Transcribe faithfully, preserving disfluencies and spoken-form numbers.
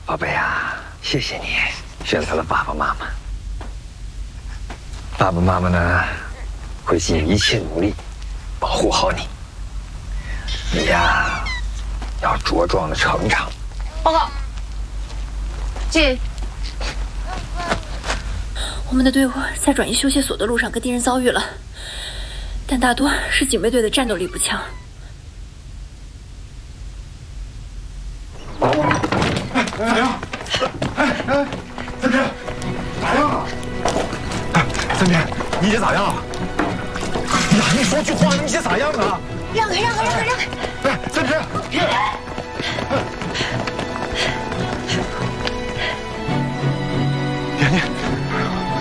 宝贝啊，谢谢你选择了爸爸妈妈。爸爸妈妈呢，会尽一切努力保护好你。你呀，要茁壮的成长。 报告，进。我们的队伍在转移修械所的路上跟敌人遭遇了，但大多是警卫队的战斗力不强。 咋样？哎哎，三天，咋样啊？哎，三天，你这咋样啊？呀，你说句话，你这咋样啊？ 让开，让开，让开，让开！ 哎，三天，别来！